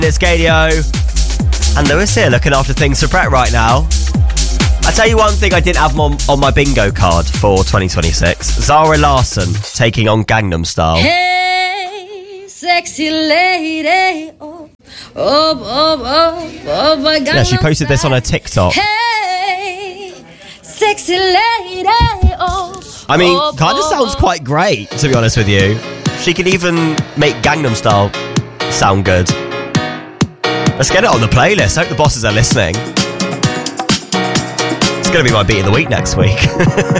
It's Gadio and Lewis here looking after things for Brett right now. I tell you one thing I didn't have on my bingo card for 2026. Zara Larsson taking on Gangnam Style. Hey, sexy lady. Oh my God. Yeah, she posted this on her TikTok. Hey, sexy lady. I mean, kind of sounds quite great, to be honest with you. She could even make Gangnam Style sound good. Let's get it on the playlist. Hope the bosses are listening. It's going to be my beat of the week next week.